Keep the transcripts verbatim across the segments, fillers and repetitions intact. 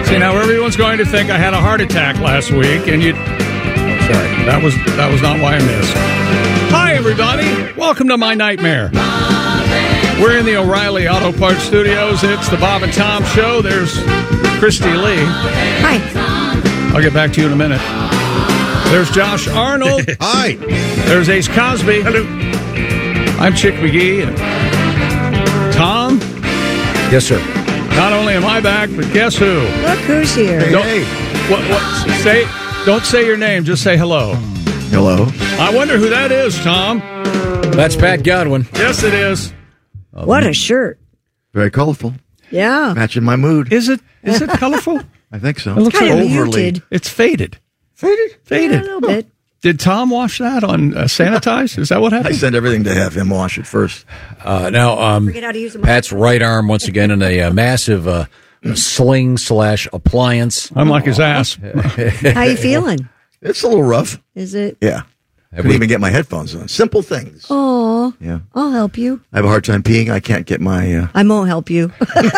See, now everyone's going to think I had a heart attack last week, and you... Sorry, that was that was not why I missed. Hi, everybody. Welcome to my nightmare. We're in the O'Reilly Auto Parts Studios. It's the Bob and Tom Show. There's Christy Lee. Hi. I'll get back to you in a minute. There's Josh Arnold. Hi. There's Ace Cosby. Hello. I'm Chick McGee. And Tom? Yes, sir. Not only am I back, but guess who? Look who's here. Hey, Don't, hey. What, what, say, don't say your name. Just say hello. Hello. I wonder who that is, Tom. That's Pat Godwin. Yes, it is. What a shirt. Very colorful. Yeah. Matching my mood. Is it? Is it colorful? I think so. It looks Kind of overly. muted. It's faded. Faded? Yeah, Faded. a little bit. Did Tom wash that on uh, sanitize? Is that what I happened? send everything to have him wash it first. Uh, now, um, Forget how to use them. Pat's right arm once again in a, uh massive uh, sling slash appliance. I'm like his ass. How you feeling? It's a little rough. Is it? Yeah. I Have couldn't we- even get my headphones on. Simple things. Oh, Yeah. I'll help you. I have a hard time peeing. I can't get my... Uh, I won't help you.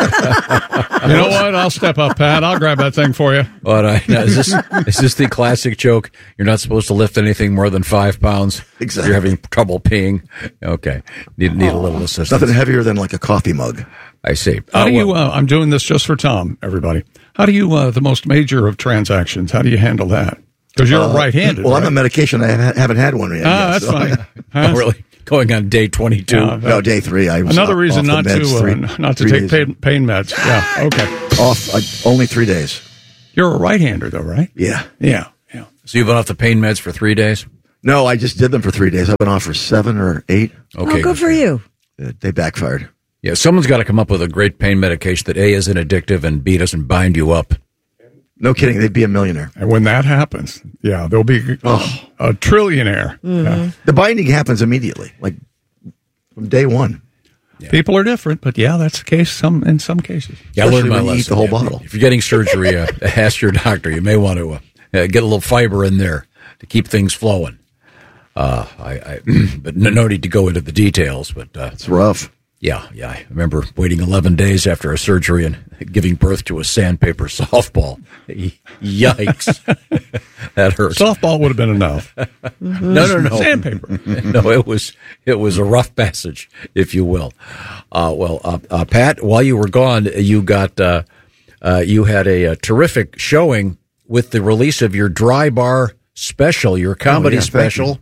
You know what? I'll step up, Pat. I'll grab that thing for you. But uh, now, is this is this the classic joke? You're not supposed to lift anything more than five pounds. if Exactly. You're having trouble peeing. Okay, need need a little assistance. nothing heavier than like a coffee mug. I see. How Uh, do you? well, Uh, I'm doing this just for Tom. Everybody. How do you? Uh, the most major of transactions. How do you handle that? Because you're Uh, right-handed. Well, right? I'm on medication. I haven't haven't had one yet. Ah, yet, that's so fine. I- oh, really going on day twenty-two. Uh, no, day three. I was Another off- reason off not the to meds uh, three- not to three take days. pain, pain meds. Yeah. Okay. Off I, only three days. You're a right-hander, though, right? Yeah. Yeah. Yeah. So you've been off the pain meds for three days. No, I just did them for three days. I've been off for seven or eight. Okay, Oh, good for you. Uh, they backfired. Yeah, someone's got to come up with a great pain medication that A, isn't addictive and B, doesn't bind you up. No kidding. They'd be a millionaire. And when that happens, yeah, there'll be Oh. a trillionaire. Yeah. The binding happens immediately, like from day one. People are different, but yeah, that's the case. Some in some cases. Yeah, I learned Especially my when you lesson. eat the whole Yeah. bottle. If you're getting surgery, uh, ask your doctor. You may want to uh, uh, get a little fiber in there to keep things flowing. Uh, I, I but no, no need to go into the details. But uh, It's rough. yeah, yeah, I remember waiting eleven days after a surgery and giving birth to a sandpaper softball. Yikes, that hurts. Softball would have been enough. No, no, no. Sandpaper. No, it was it was a rough passage, if you will. Uh, well, uh, uh, Pat, while you were gone, you got uh, uh, you had a, a terrific showing with the release of your Dry Bar special, your comedy Oh, yeah, thank special.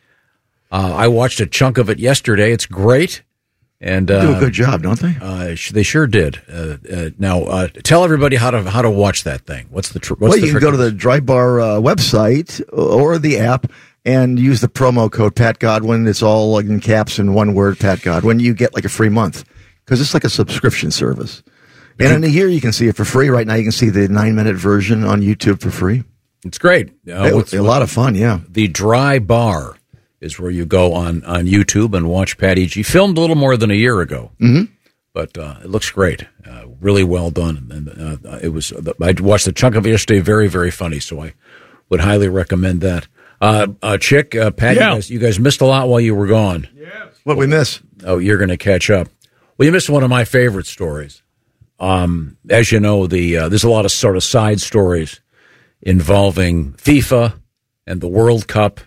Uh, I watched a chunk of it yesterday. It's great, and They do a uh, good job, don't they? uh, sh- they sure did. Uh, uh, now, uh, tell everybody how to how to watch that thing. What's the tr- what's well, the you can trick go to the Dry Bar uh, website or the app and use the promo code Pat Godwin. It's all like in caps and one word, Pat Godwin. You get like a free month because it's like a subscription service. And in a year, you can see it for free. Right now, you can see the nine minute version on YouTube for free. It's great. Uh, It- what's- a lot of fun, yeah. The Dry Bar is where you go on, on YouTube and watch Pat E G. Filmed a little more than a year ago, mm-hmm. but uh, it looks great. Uh, really well done. And uh, it was. I watched a chunk of it yesterday. Very, very funny. So I would highly recommend that. Uh, uh, Chick, uh, Pat, Yeah. you, guys, you guys missed a lot while you were gone. What we miss? Oh, you're going to catch up. Well, you missed one of my favorite stories. Um, as you know, the uh, there's a lot of sort of side stories involving FIFA and the World Cup.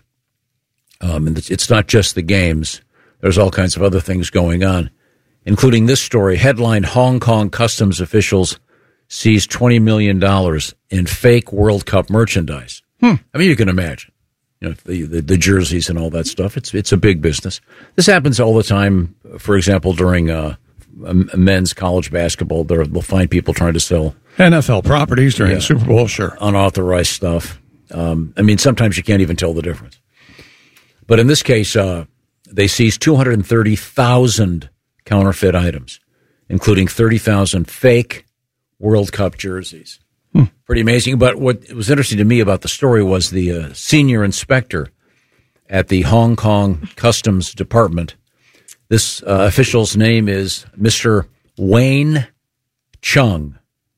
Um, and it's, it's not just the games. There's all kinds of other things going on, including this story. Headline: Hong Kong customs officials seize twenty million dollars in fake World Cup merchandise. Hmm. I mean, you can imagine. You know, the, the the jerseys and all that stuff. It's it's a big business. This happens all the time. For example, during uh, men's college basketball, they'll find people trying to sell N F L properties during Yeah. the Super Bowl, sure. unauthorized stuff. Um, I mean, sometimes you can't even tell the difference. But in this case, uh, they seized two hundred thirty thousand counterfeit items, including thirty thousand fake World Cup jerseys. Hmm. Pretty amazing. But what was interesting to me about the story was the uh, senior inspector at the Hong Kong Customs Department. This uh, official's name is Mister Wayne Chung.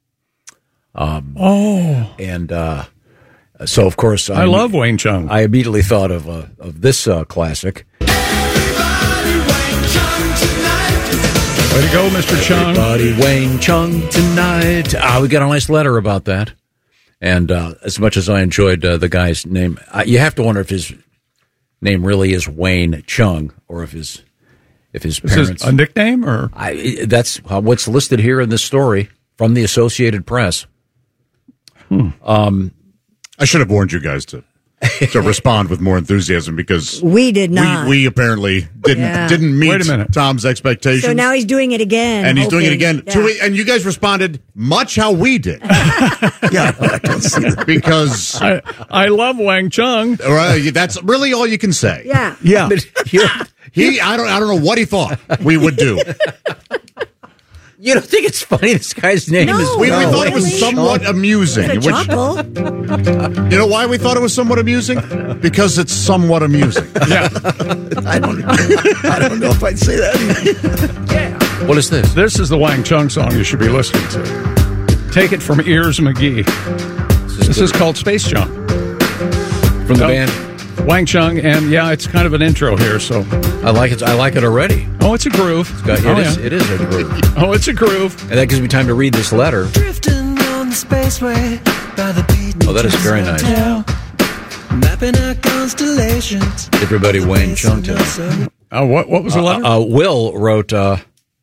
Um, Oh, and uh, so, of course, I love Wayne Chung. I immediately thought of uh, of this uh, classic. Everybody Wayne Chung tonight. Way to go, Mister Chung. Buddy Wayne Chung tonight. Ah, we got a nice letter about that. And uh, as much as I enjoyed uh, the guy's name, uh, you have to wonder if his name really is Wayne Chung or if his if his Is parents. this a nickname or? I, that's uh, what's listed here in this story from the Associated Press. Hmm. Um, I should have warned you guys to to respond with more enthusiasm because We did not. We, we apparently didn't Yeah. didn't meet Wait a minute. Tom's expectations. So now he's doing it again. and he's doing it hoping- again. Yeah. To it- and you guys responded much how we did Yeah, I can see that. because I, I love Wang Chung. uh, that's really all you can say. Yeah. Yeah. you, He, I don't, I don't know what he thought we would do. you don't think it's funny this guy's name No. is We, we No, thought it was really? somewhat amusing. It's a Which, chuckle. you know why we thought it was somewhat amusing? Because it's somewhat amusing. Yeah. I don't, I don't know if I'd say that. What is this? This is the Wang Chung song you should be listening to. Take it from Ears McGee. This is called Space Jump. From the Oh. band. Wang Chung, and yeah, it's kind of an intro here, so. I like it. I like it already. Oh, it's a groove. It oh, is. yeah. It is a groove. Oh, it's a groove. And that gives me time to read this letter. Drifting on the spaceway by the beach. Oh, that is very nice. Mapping out constellations. Everybody Wayne Chung tonight. Uh, what, what was the letter? Uh, uh, Will wrote, uh,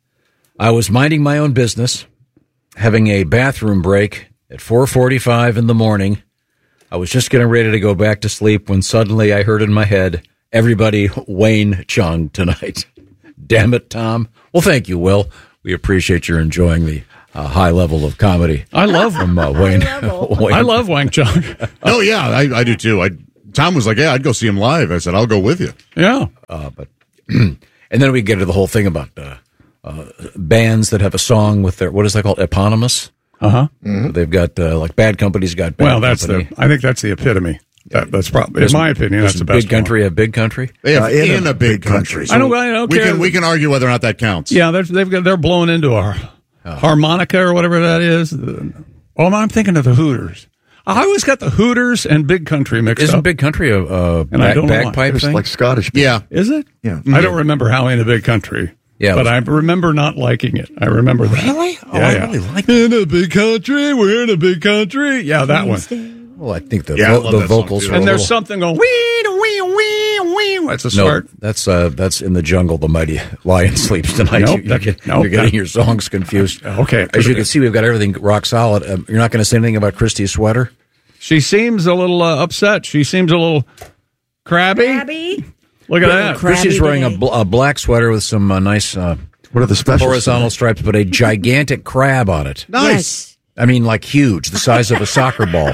I was minding my own business, having a bathroom break at four forty-five in the morning. I was just getting ready to go back to sleep when suddenly I heard in my head, everybody Wayne Chung tonight. Damn it, Tom. Well, thank you, Will. We appreciate your enjoying the uh, high level of comedy I love from uh, Wayne. level. Wayne. I love Wang Chung. Oh, yeah, I, I do too. I, Tom was like, yeah, I'd go see him live. I said, I'll go with you. Yeah. Uh, but and then we get to the whole thing about uh, uh, bands that have a song with their, what is that called, eponymous? Uh-huh. So they've got, uh, like Bad Company's got Bad Well, that's Company. the, I think that's the epitome. That, that's probably, in my opinion, that's the Doesn't best Big Country have Big Country? They have Uh, in, a, big country. I don't, I don't we care. can we can argue whether or not that counts. Yeah, they're, they've got, they're blown into our harmonica or whatever that is. Oh, no, I'm thinking of the Hooters. I always got the Hooters and Big Country mixed Isn't up. Big Country a, a And I back, don't know why. bagpipe It's thing? like Scottish. people. Yeah. Is it? Yeah. I don't remember how in a Big Country. Yeah, it But was- I remember not liking it. I remember that. Really? Oh, Yeah, I yeah. really like In a big country, we're in a big country. Yeah, that one. Well, I think the, Yeah, I vo- love the that song, vocals too. are And a there's little, something going, wee, wee, wee, wee. That's a no, start. that's uh, that's in the jungle. The mighty lion sleeps tonight. Nope, you, you're, that- get- nope, you're getting that- your songs confused. Okay. As you can see, we've got everything rock solid. Um, you're not going to say anything about Christy's sweater? She seems a little uh, upset. She seems a little crabby. Abby? Look at that. Crabby Christy's wearing a, today. bl- a black sweater with some uh, nice uh, What are the specials? horizontal stripes, but a gigantic crab on it. Nice. I mean, like huge, the size of a soccer ball.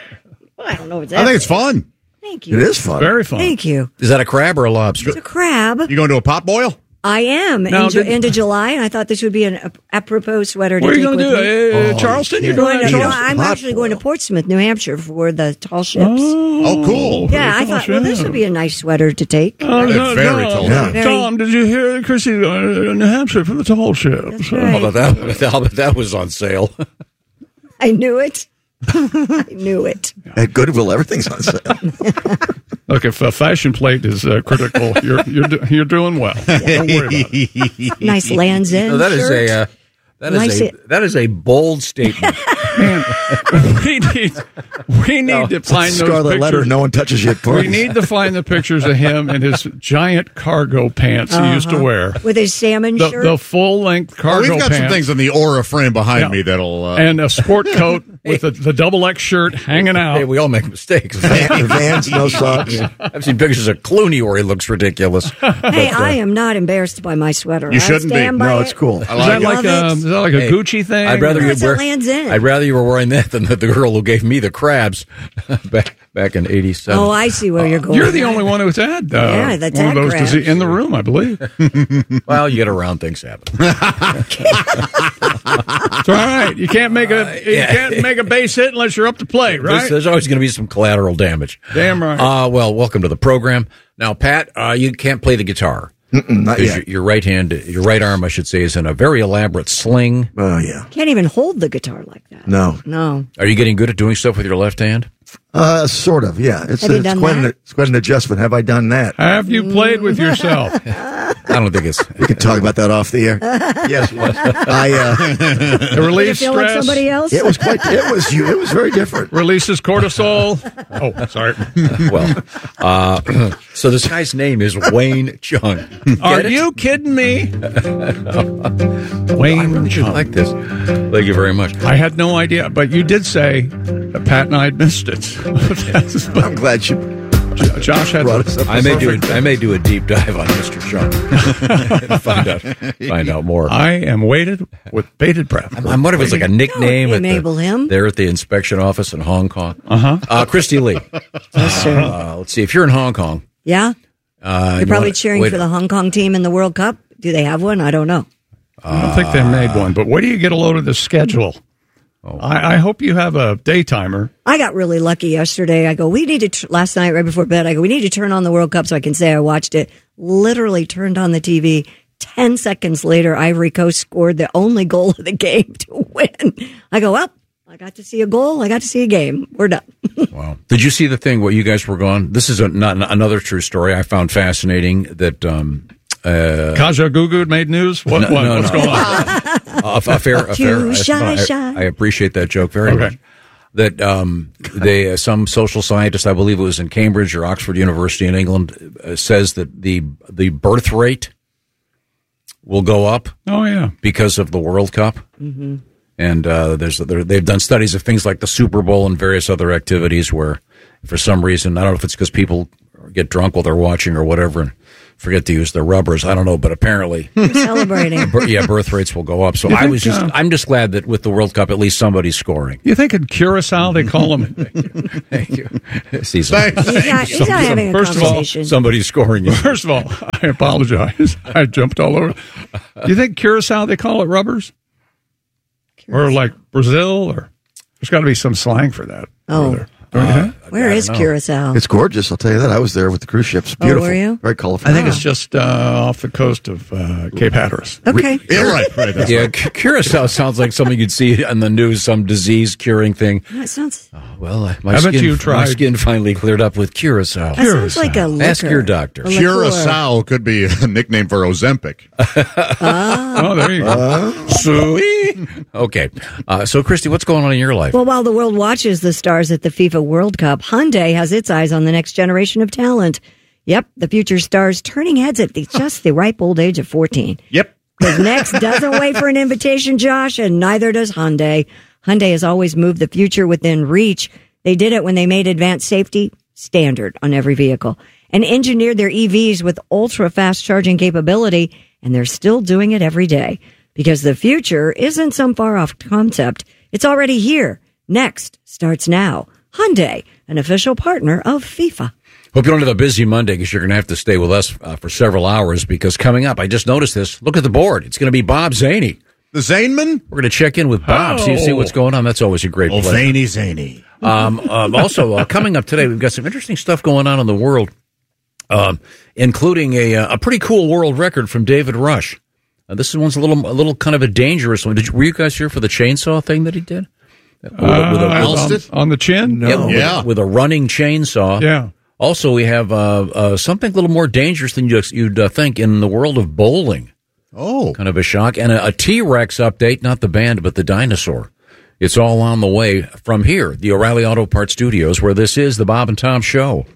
I don't know what's I think it's fun. Thank you. It is fun. Very fun. Thank you. Is that a crab or a lobster? It's a crab. You going to a pot boil? I am Now, in, Ju- did- into July, and I thought this would be an ap- apropos sweater to Where are you take going to with do? me. Uh, Charleston? You're Going going to- to no, Charleston? I'm Hot actually going to boil. Portsmouth, New Hampshire, for the tall ships. Oh, cool. Yeah, I thought, well, this would be a nice sweater to take. Oh, They're very tall. Yeah. Very- Tom, did you hear that Chrissy going to New Hampshire for the tall ships? That's How right. about that? How about that was on sale? I knew it. I knew it. At Goodwill, everything's on sale. Look, if a fashion plate is uh, critical, you're you're do- you're doing well. Don't worry about it. Nice Land's End No, that is shirt. a uh, that is Nice a it. that is a bold statement. Man, we need we need to find those Scarlet pictures. letter, no one touches you at We parties. need to find the pictures of him in his giant cargo pants he used to wear. with his salmon The, shirt. the full length Oh, cargo we've got pants some things in the aura frame behind Yeah. me that'll. Uh, and a sport coat with the, the double X shirt hanging out. Hey, we all make mistakes. Van- Vans, no socks. I've seen pictures of Clooney where he looks ridiculous. hey, I am not embarrassed by my sweater. You I shouldn't be. stand by No, it. it's cool. I is that like like it. Love a, it. is that like a Hey, Gucci thing? I'd rather No, you it's at wear. Land's End. I'd rather you were wearing that than the, the girl who gave me the crabs back back in eighty-seven. Oh, I see where you're going. You're the only one who's had uh, Yeah, the one of tag those crabs. dise- in the room, I believe. Well, you get around things happen. It's all right. You can't make a you yeah. can't make a base hit unless you're up to play, There's, right? there's always going to be some collateral damage. Damn right. Uh, well, welcome to the program. Now, Pat, uh, you can't play the guitar. Not 'Cause yet. Your, your right hand, your right arm, I should say, is in a very elaborate sling. Oh, yeah. Can't even hold the guitar like that. No. No. Are you getting good at doing stuff with your left hand? Uh, sort of, yeah. It's, Have you it's, done quite an, that? it's quite an adjustment. Have I done that? Have you played with yourself? I don't think it's. We can talk about that off the air. Yes, once. I, uh, It Did you releases feel like stress, somebody else? it was quite, it was, you. It was very different. releases cortisol. Oh, sorry. Well, uh, so this guy's name is Wayne Chung. Are Get it? you kidding me? I Wayne really should Chung. like this. Thank you very much. I had no idea, but you did say that Pat and I had missed it. That's- I'm glad you Josh had brought us up. I may do a, I may do a deep dive on Mister Chung. find out find out more. I am waited with bated breath. I'm, I'm wondering if it's like a nickname Don't at enable the, him. there at the inspection office in Hong Kong. Uh-huh. Uh Christy Lee. Yes, sir. Uh, let's see if you're in Hong Kong. Yeah? Uh, You're you probably wanna- cheering wait- for the Hong Kong team in the World Cup. Do they have one? I don't know. I don't think they made one, but where do you get a load of the schedule? Oh. I, I hope you have a day timer. I got really lucky yesterday. I go, we need to, tr- last night right before bed, I go, we need to turn on the World Cup so I can say I watched it. Literally turned on the T V. Ten seconds later, Ivory Coast scored the only goal of the game to win. I go, well, I got to see a goal. I got to see a game. We're done. Wow. Did you see the thing where you guys were gone? This is a, not another true story I found fascinating that um uh Kaja Gugu made news? What, No, what no, what's no. going on? a, a fair, a fair. Too I- shy, I, shy. I appreciate that joke very Okay. much. That um, they uh, some social scientist, I believe it was in Cambridge or Oxford University in England, uh, says that the the birth rate will go up Oh, yeah. because of the World Cup. Mm-hmm. And uh, there's there, they've done studies of things like the Super Bowl and various other activities where, for some reason, I don't know if it's because people get drunk while they're watching or whatever and forget to use their rubbers. I don't know, but apparently, We're celebrating. bir- yeah, birth rates will go up. So You I think, was just, uh, I'm just glad that with the World Cup, at least somebody's scoring. You think in Curacao they call them? Thank you. See, some- Thanks. He's not, he's not having a First of all, conversation. somebody's scoring. First of all, I apologize. I jumped all over. You think Curacao they call it rubbers? Or like Brazil? Or there's got to be some slang for that. Oh. over there. Don't you think? Where is Curacao? It's gorgeous. I'll tell you that. I was there with the cruise ships. Beautiful. were you? Very colorful. I think it's just uh, off the coast of uh, Cape Hatteras. Okay. Yeah, right, right. That's Yeah, right. Cu- Curacao sounds like something you'd see on the news, some disease curing thing. That sounds, Well, uh, my Haven't skin, you my tried- skin finally cleared up with Curacao. that sounds like a liquor. Ask your doctor. A liqueur. Curacao could be a nickname for Ozempic. Oh, there you go. Sweet. Okay. Uh, so, Christy, what's going on in your life? Well, while the world watches the stars at the FIFA World Cup, Hyundai has its eyes on the next generation of talent. Yep, the future stars turning heads at the, just the ripe old age of fourteen. Yep. Because Next doesn't wait for an invitation, Josh, and neither does Hyundai. Hyundai has always moved the future within reach. They did it when they made advanced safety standard on every vehicle and engineered their E Vs with ultra-fast charging capability, and they're still doing it every day. Because the future isn't some far-off concept. It's already here. Next starts now. Hyundai, an official partner of FIFA. Hope you don't have a busy Monday because you're going to have to stay with us uh, for several hours because coming up, I just noticed this. Look at the board. It's going to be Bob Zaney. The Zaneman? We're going to check in with Bob, see, see what's going on. That's always a great Oh, pleasure. zany, zany. Um, um, also, uh, coming up today, we've got some interesting stuff going on in the world, um, including a, uh, a pretty cool world record from David Rush. Uh, this one's a little, a little kind of a dangerous one. Did you, were you guys here for the chainsaw thing that he did? With a- with a- with a- Uh, Whilst on, it? on the chin? Yeah, with, Yeah. with a running chainsaw. Yeah. Also, we have uh, uh, something a little more dangerous than you'd, you'd uh, think in the world of bowling. Oh. Kind of a shock. And a, a T-Rex update, not the band, but the dinosaur. It's all on the way from here, the O'Reilly Auto Parts Studios, where this is the Bob and Tom Show.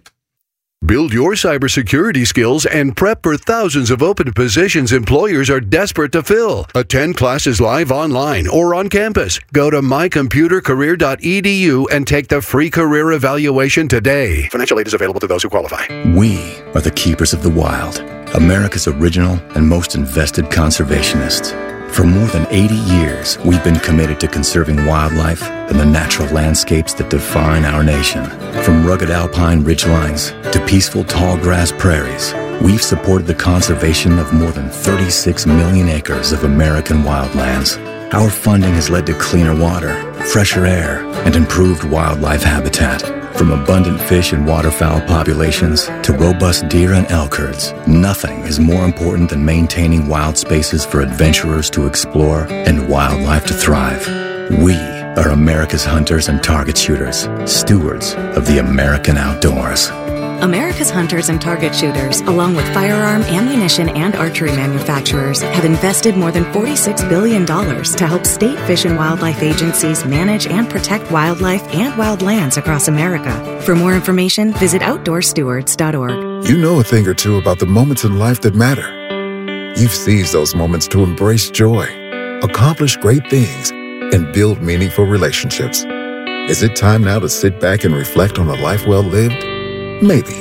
Build your cybersecurity skills and prep for thousands of open positions employers are desperate to fill. Attend classes live online or on campus. Go to my computer career dot e d u and take the free career evaluation today. Financial aid is available to those who qualify. We are the keepers of the wild, America's original and most invested conservationists. For more than eighty years, we've been committed to conserving wildlife and the natural landscapes that define our nation. From rugged alpine ridgelines to peaceful tall grass prairies, we've supported the conservation of more than thirty-six million acres of American wildlands. Our funding has led to cleaner water, fresher air, and improved wildlife habitat. From abundant fish and waterfowl populations to robust deer and elk herds, nothing is more important than maintaining wild spaces for adventurers to explore and wildlife to thrive. We are America's hunters and target shooters, stewards of the American outdoors. America's hunters and target shooters, along with firearm, ammunition, and archery manufacturers, have invested more than forty-six billion dollars to help state fish and wildlife agencies manage and protect wildlife and wild lands across America. For more information, visit outdoor stewards dot org. You know a thing or two about the moments in life that matter. You've seized those moments to embrace joy, accomplish great things, and build meaningful relationships. Is it time now to sit back and reflect on a life well lived? Maybe.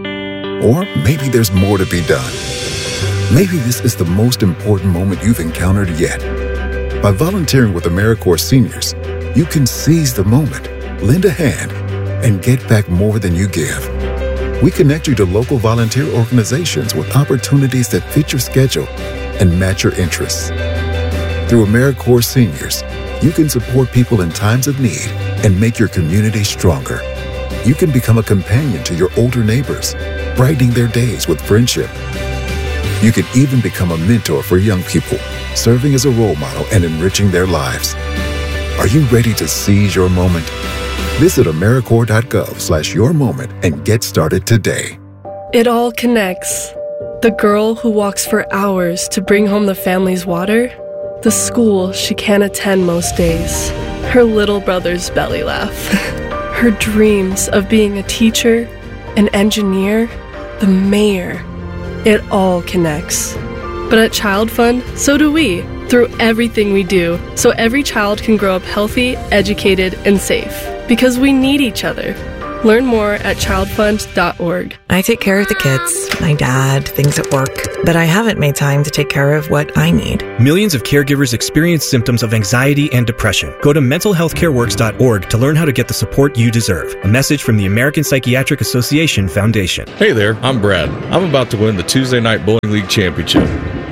Or maybe there's more to be done. Maybe this is the most important moment you've encountered yet. By volunteering with AmeriCorps Seniors, you can seize the moment, lend a hand, and get back more than you give. We connect you to local volunteer organizations with opportunities that fit your schedule and match your interests. Through AmeriCorps Seniors, you can support people in times of need and make your community stronger. You can become a companion to your older neighbors, brightening their days with friendship. You can even become a mentor for young people, serving as a role model and enriching their lives. Are you ready to seize your moment? Visit AmeriCorps.gov slash your moment and get started today. It all connects. The girl who walks for hours to bring home the family's water, the school she can't attend most days, her little brother's belly laugh. Her dreams of being a teacher, an engineer, the mayor. It all connects. But at Child Fund, so do we, through everything we do, so every child can grow up healthy, educated, and safe. Because we need each other. Learn more at child fund dot org. I take care of the kids, my dad, things at work, but I haven't made time to take care of what I need. Millions of caregivers experience symptoms of anxiety and depression. Go to mental health care works dot org to learn how to get the support you deserve. A message from the American Psychiatric Association Foundation. Hey there, I'm Brad. I'm about to win the Tuesday Night Bowling League Championship.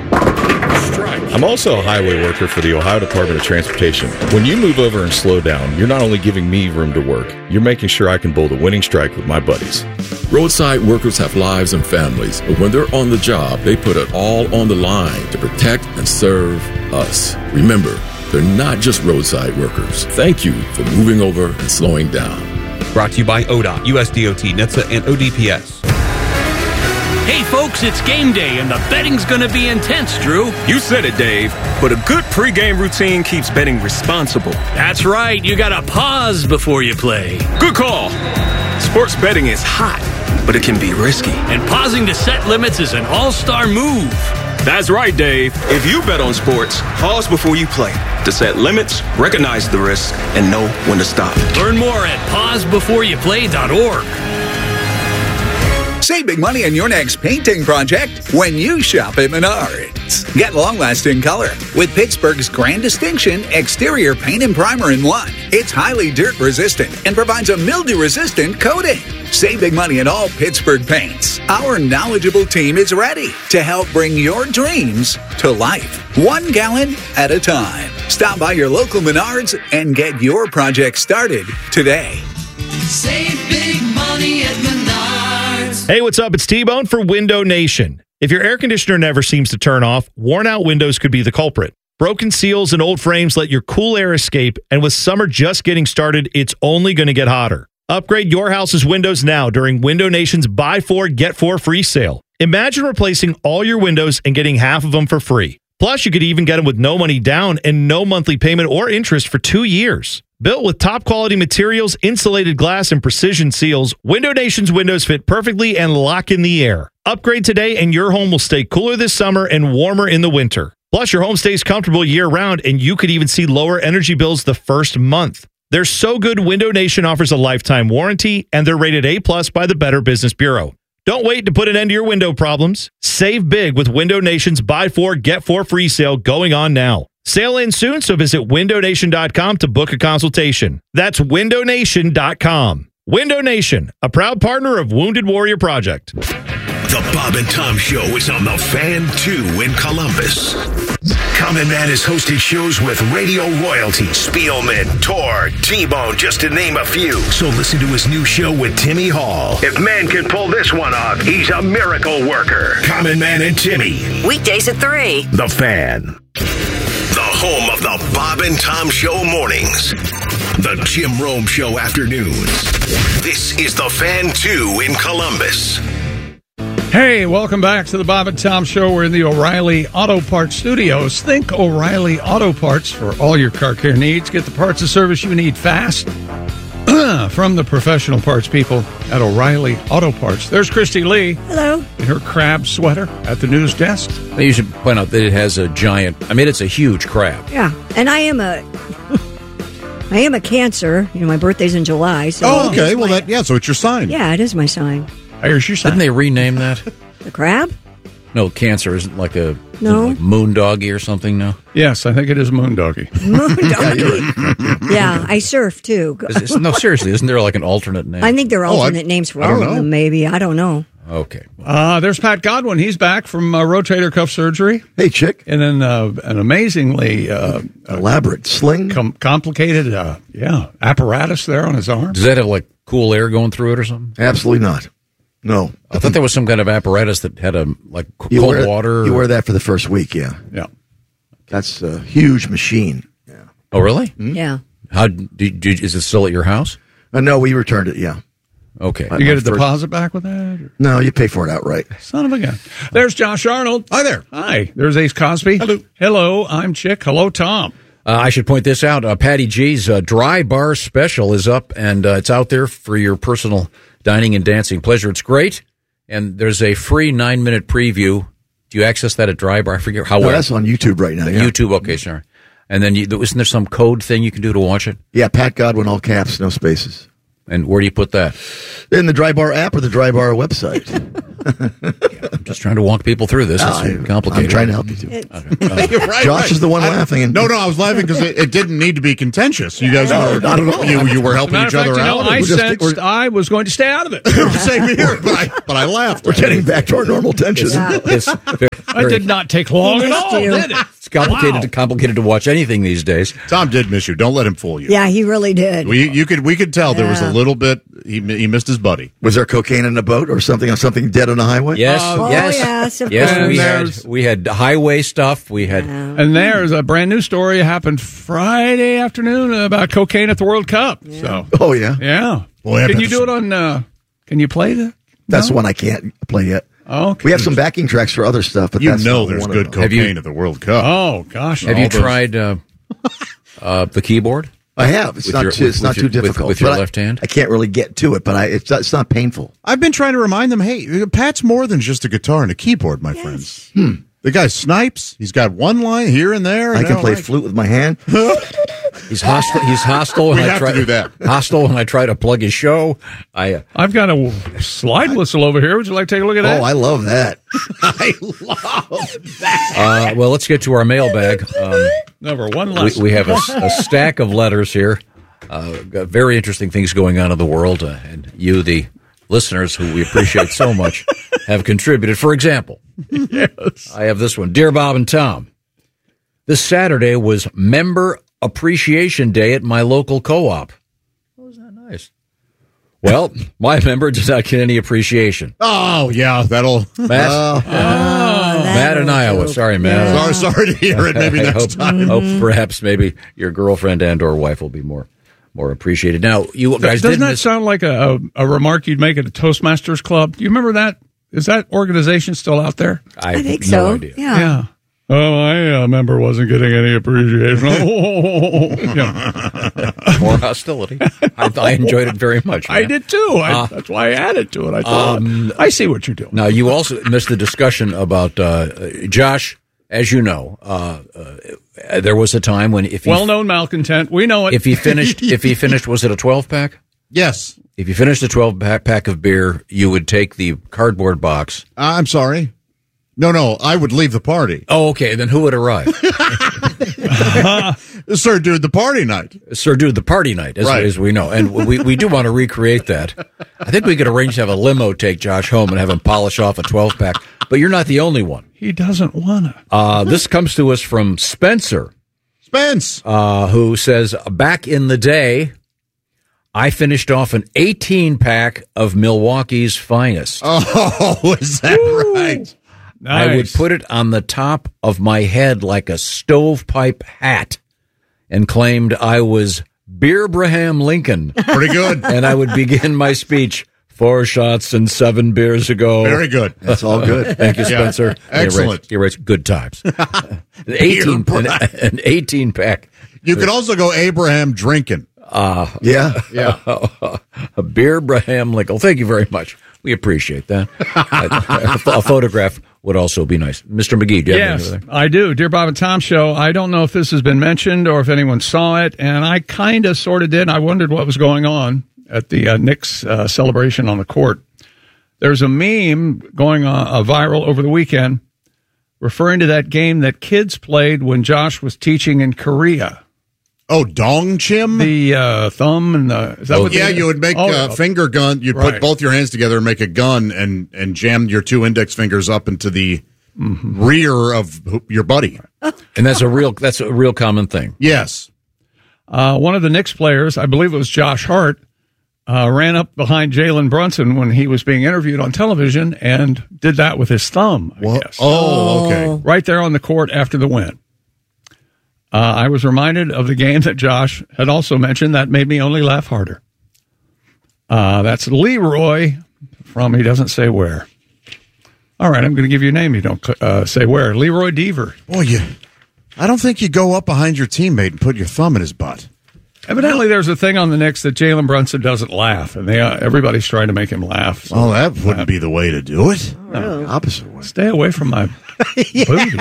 I'm also a highway worker for the Ohio Department of Transportation. When you move over and slow down, you're not only giving me room to work, you're making sure I can bowl the winning strike with my buddies. Roadside workers have lives and families, but when they're on the job, they put it all on the line to protect and serve us. Remember, they're not just roadside workers. Thank you for moving over and slowing down. Brought to you by O D O T, U S D O T, N H T S A, and O D P S. Hey folks, it's game day and the betting's gonna be intense, Drew. You said it, Dave, but a good pregame routine keeps betting responsible. That's right, you gotta pause before you play. Good call. Sports betting is hot, but it can be risky. And pausing to set limits is an all-star move. That's right, Dave. If you bet on sports, pause before you play to set limits, recognize the risk, and know when to stop. Learn more at pause before you play dot org. Save big money on your next painting project when you shop at Menards. Get long-lasting color with Pittsburgh's Grand Distinction exterior paint and primer in one. It's highly dirt-resistant and provides a mildew-resistant coating. Save big money on all Pittsburgh paints. Our knowledgeable team is ready to help bring your dreams to life, one gallon at a time. Stop by your local Menards and get your project started today. Save big money at Menards. Hey, what's up? It's T-Bone for Window Nation. If your air conditioner never seems to turn off, worn-out windows could be the culprit. Broken seals and old frames let your cool air escape, and with summer just getting started, it's only going to get hotter. Upgrade your house's windows now during Window Nation's Buy Four, Get Four free sale. Imagine replacing all your windows and getting half of them for free. Plus, you could even get them with no money down and no monthly payment or interest for two years. Built with top-quality materials, insulated glass, and precision seals, Window Nation's windows fit perfectly and lock in the air. Upgrade today and your home will stay cooler this summer and warmer in the winter. Plus, your home stays comfortable year-round, and you could even see lower energy bills the first month. They're so good, Window Nation offers a lifetime warranty, and they're rated A plus by the Better Business Bureau. Don't wait to put an end to your window problems. Save big with Window Nation's Buy Four, Get Four free sale going on now. Sale ends soon, so visit window nation dot com to book a consultation. That's window nation dot com. Window Nation, a proud partner of Wounded Warrior Project. The Bob and Tom Show is on the Fan two in Columbus. Common Man has hosted shows with Radio Royalty, Spielman, Tor, T-Bone, just to name a few. So listen to his new show with Timmy Hall. If man can pull this one off, he's a miracle worker. Common Man and Timmy. Weekdays at three. The Fan. The home of the Bob and Tom Show mornings. The Jim Rome Show afternoons. This is the Fan two in Columbus. Hey, welcome back to the Bob and Tom Show. We're in the O'Reilly Auto Parts Studios. Think O'Reilly Auto Parts for all your car care needs. Get the parts and service you need fast from the professional parts people at O'Reilly Auto Parts. There's Christy Lee. Hello. In her crab sweater at the news desk. You should point out that it has a giant, I mean, it's a huge crab. Yeah, and I am a... I am a Cancer. You know, my birthday's in July. So oh, okay. Well, that yeah. So it's your sign. Yeah, it is my sign. Here's your sign. Didn't they rename that? The crab? No, Cancer isn't like a no like moon doggy or something. No. Yes, I think it is moon doggy. Moon doggy. Yeah, I surf too. Is, is, no, seriously, isn't there like an alternate name? I think there are alternate oh, names for all of them. Maybe I don't know. Okay. Uh, there's Pat Godwin. He's back from uh, rotator cuff surgery. Hey, chick. And then uh, an amazingly uh, elaborate sling, com- complicated, uh, yeah, apparatus there on his arm. Does that have like cool air going through it or something? Absolutely not. No, I thought there was some kind of apparatus that had a like you cold wear, water. You wear that for the first week, yeah. Yeah, that's a huge machine. Yeah. Oh, really? Mm-hmm. Yeah. How did, did, is it still at your house? Uh, no, we returned it. Yeah. Okay. You get a deposit back with that? Or? No, you pay for it outright. Son of a gun. There's Josh Arnold. Hi there. Hi. There's Ace Cosby. Hello. Hello. I'm Chick. Hello, Tom. Uh, I should point this out. Uh, Patty G's uh, Dry Bar Special is up, and uh, it's out there for your personal dining and dancing pleasure. It's great, and there's a free nine-minute preview. Do you access that at Dry Bar? I forget how no, well. That's on YouTube right now. Yeah. YouTube, okay, sorry. And then you, isn't there some code thing you can do to watch it? Yeah, Pat Godwin, all caps, no spaces. And where do you put that? In the Dry Bar app or the Dry Bar website. Yeah, I'm just trying to walk people through this. It's uh, complicated. I'm trying to help you, too. Okay. Uh, right, Josh right. is the one I, laughing. And, no, no, I was laughing because it, it didn't need to be contentious. You guys no, were, not at all. You, you were helping each fact, other you know, out. I We're sensed just, I was going to stay out of it. Same here, but I, but I laughed. We're getting back to our normal tension. Yeah. It's very, That did not take long at all, did it? It's complicated, Wow. to, complicated to watch anything these days. Tom did miss you. Don't let him fool you. Yeah, he really did. We, you could, we could tell there was a Yeah. little bit, he, he missed his buddy. Was there cocaine in a boat or something, something dead on a highway? Yes, Oh, yes, yes, of yes. course. We had There's- we had highway stuff. We had And there's a brand new story happened Friday afternoon about cocaine at the World Cup. So, Oh, yeah. yeah. Boy, I can bet you do it on, uh, can you play that? That's No? the one I can't play yet. Okay. We have some backing tracks for other stuff, but You that's know not there's one good of them. cocaine you- at the World Cup. Oh, gosh. Have all you those- tried uh, uh, the keyboard? I have. It's With not your- too, it's with- not with too your- with- difficult. with your but I- left hand? I can't really get to it, but I it's not, it's not painful. I've been trying to remind them, hey, Pat's more than just a guitar and a keyboard, my friends. Hmm. The guy snipes. He's got one line here and there. I and can now, play like- flute with my hand. He's hostile. He's hostile. We when I have try, to do that. Hostile when I try to plug his show. I uh, I've got a slide whistle over here. Would you like to take a look at that? Oh, I love that. I love that. uh, well, let's get to our mailbag. Um, Number one we, less. we have a, a stack of letters here. Uh, got very interesting things going on in the world, uh, and you, the listeners, who we appreciate so much, have contributed. For example, Yes. I have this one. Dear Bob and Tom, this Saturday was Member Appreciation Day at my local co-op. Oh, is that nice? Well, my member did not get any appreciation. Oh, yeah, that'll... Matt, Uh, Matt in Iowa. Sorry, Matt. Sorry, sorry to hear it. Maybe I next hope, time. hope perhaps maybe your girlfriend and or wife will be more more appreciated. Now, you guys Doesn't did that miss- sound like a, a, a remark you'd make at a Toastmasters club? Do you remember that? Is that organization still out there? I, I think have so. no idea. Yeah. Yeah. Oh, my uh, member wasn't getting any appreciation. Oh, yeah. More hostility. I, I enjoyed it very much. I man. did too. I, Uh, that's why I added to it. I thought, um, I see what you're doing. Now, you also missed the discussion about uh, Josh. As you know, uh, uh, there was a time when if he, Well-known malcontent. We know it. if he finished, if he finished, was it a twelve pack? Yes. If you finished a twelve pack of beer, you would take the cardboard box. Uh, I'm sorry. No, no, I would leave the party. Oh, okay. Then who would arrive? Sir, dude, the party night. Sir, dude, the party night, as, Right. as we know. And we, we do want to recreate that. I think we could arrange to have a limo take Josh home and have him polish off a twelve pack. But you're not the only one. He doesn't want to. Uh, this comes to us from Spencer. Spence. Uh, who says, back in the day, I finished off an eighteen pack of Milwaukee's finest. Oh, is that right? Nice. I would put it on the top of my head like a stovepipe hat and claimed I was Beer Braham Lincoln. Pretty good. And I would begin my speech. Four shots and seven beers ago. Very good. That's all good. Thank you, Spencer. Yeah. Excellent. He writes, he writes good times. an, eighteen, an, an eighteen pack. You could also go Abraham drinking. Uh, yeah. Yeah. A Beer Braham Lincoln. Thank you very much. We appreciate that. a, a photograph would also be nice. Mister McGee, do you have yes, anything? I do. Dear Bob and Tom Show, I don't know if this has been mentioned or if anyone saw it, and I kind of sort of did. I wondered what was going on at the uh, Knicks uh, celebration on the court. There's a meme going uh, uh, viral over the weekend referring to that game that kids played when Josh was teaching in Korea. Oh, dong chim? The uh, thumb and the... Is that oh, what yeah, they, you would make oh, a finger gun. You'd right. put both your hands together and make a gun and, and jam your two index fingers up into the mm-hmm. rear of your buddy. And that's a real that's a real common thing. Yes. Uh, one of the Knicks players, I believe it was Josh Hart, Uh, ran up behind Jalen Brunson when he was being interviewed on television and did that with his thumb, I well, guess. Oh, okay. Right there on the court after the win. Uh, I was reminded of the game that Josh had also mentioned that made me only laugh harder. Uh, that's Leroy from, he doesn't say where. All right, I'm going to give you a name. You don't uh, say where. Leroy Deaver. Boy, you, I don't think you go up behind your teammate and put your thumb in his butt. Evidently, there's a thing on the Knicks that Jalen Brunson doesn't laugh, and they uh, everybody's trying to make him laugh. So well, that wouldn't uh, be the way to do it. No, opposite way. Stay away from my booty.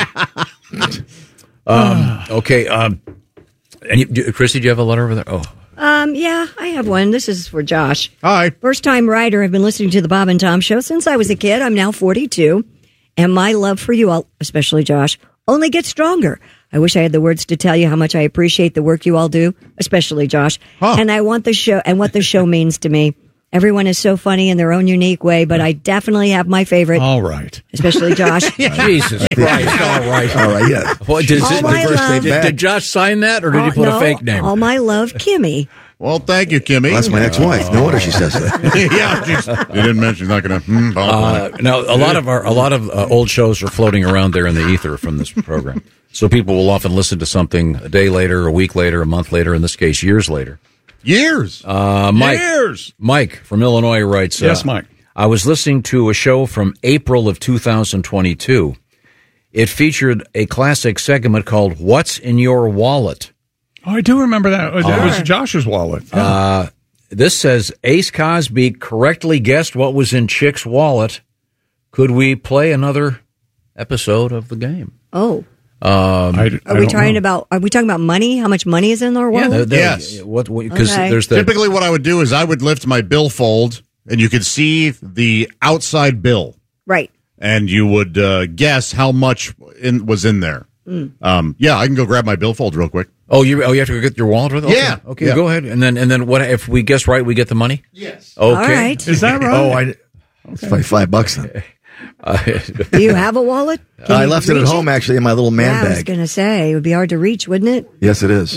um, okay. Um, and you, Chrissy, do you have a letter over there? Oh. Um, yeah, I have one. This is for Josh. Hi. First-time writer. I've been listening to the Bob and Tom Show since I was a kid. I'm now forty-two, and my love for you all, especially Josh, only gets stronger. I wish I had the words to tell you how much I appreciate the work you all do, especially Josh. Huh. And I want the show and what the show means to me. Everyone is so funny in their own unique way, but I definitely have my favorite. All right. Especially Josh. Jesus Christ. All right. All right, yeah. What, did, all it, my did, love, did, did Josh sign that, or did oh, he put no, a fake name? All my love, Kimmy. Well, thank you, Kimmy. Well, that's my ex-wife. No wonder she says that. yeah, geez. You didn't mention she's not going to. Mm, uh, now, a lot of our a lot of uh, old shows are floating around there in the ether from this program. So people will often listen to something a day later, a week later, a month later. In this case, years later. Years. Uh, Mike, years. Mike from Illinois writes. Uh, yes, Mike. I was listening to a show from April of two thousand twenty-two. It featured a classic segment called "What's in Your Wallet." Oh, I do remember that. It uh, was Josh's wallet. Yeah. Uh, this says Ace Cosby correctly guessed what was in Chick's wallet. Could we play another episode of the game? Oh. Um, I, I are we talking know. about? Are we talking about money? How much money is in our wallet? Yeah, they're, they're, yes. What? Because okay. there's the, typically what I would do is I would lift my billfold, and you could see the outside bill, right? And you would uh, guess how much in, was in there. Mm. Um, yeah, I can go grab my billfold real quick. Oh, you oh you have to go get your wallet with it? Okay. Yeah. Okay, yeah. Go ahead. And then and then what if we guess right, we get the money? Yes. Okay. All right. Is that right? Oh, I. Okay. It's like five bucks then. Uh, Do you have a wallet? Can I left it at home, it? actually, in my little man yeah, bag. I was going to say, it would be hard to reach, wouldn't it? Yes, it is.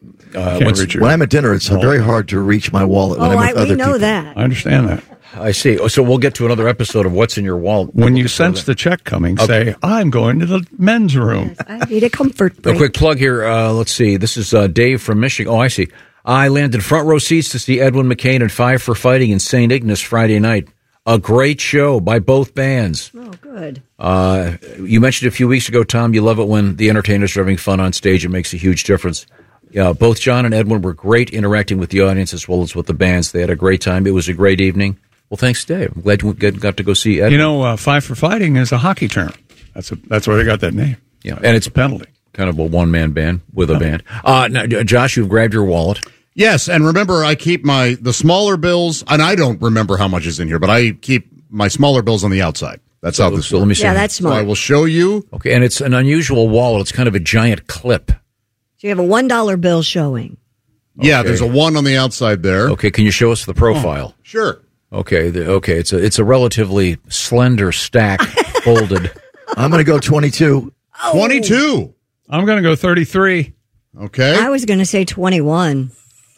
Uh, when I'm at dinner, it's wallet. very hard to reach my wallet when oh, I'm with I, other we know people. that. I understand that. I see. So we'll get to another episode of What's in Your Wallet. When you sense the check coming, okay. say, I'm going to the men's room. Yes, I need a comfort break. A quick plug here. Uh, let's see. This is uh, Dave from Michigan. Oh, I see. I landed front row seats to see Edwin McCain and Five for Fighting in Saint Ignace Friday night. A great show by both bands. Oh, good. Uh, you mentioned a few weeks ago, Tom, you love it when the entertainers are having fun on stage. It makes a huge difference. Yeah, both John and Edwin were great interacting with the audience as well as with the bands. They had a great time. It was a great evening. Well, thanks, Dave. I'm glad you got to go see Edwin. You know, uh, Five for Fighting is a hockey term. That's a, that's where they got that name. Yeah, and it's a penalty. Kind of a one-man band with a oh. band. Uh, now, Josh, you've grabbed your wallet. Yes, and remember, I keep my the smaller bills, and I don't remember how much is in here, but I keep my smaller bills on the outside. That's so, how this so works. Let me see. Yeah, that's smart. So I will show you. Okay, and it's an unusual wallet. It's kind of a giant clip. So you have a one dollar bill showing. Yeah, okay. There's a one on the outside there. Okay, can you show us the profile? Oh, sure. Okay, the, okay, it's a it's a relatively slender stack folded. I'm going to go twenty-two. Oh. twenty-two. I'm going to go thirty-three. Okay. I was going to say twenty-one.